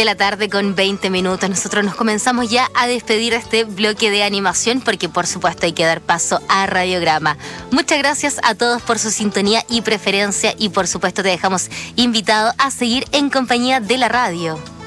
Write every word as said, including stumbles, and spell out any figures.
de la tarde con veinte minutos. Nosotros nos comenzamos ya a despedir de este bloque de animación porque por supuesto hay que dar paso a Radiograma. Muchas gracias a todos por su sintonía y preferencia y por supuesto te dejamos invitado a seguir en compañía de la radio.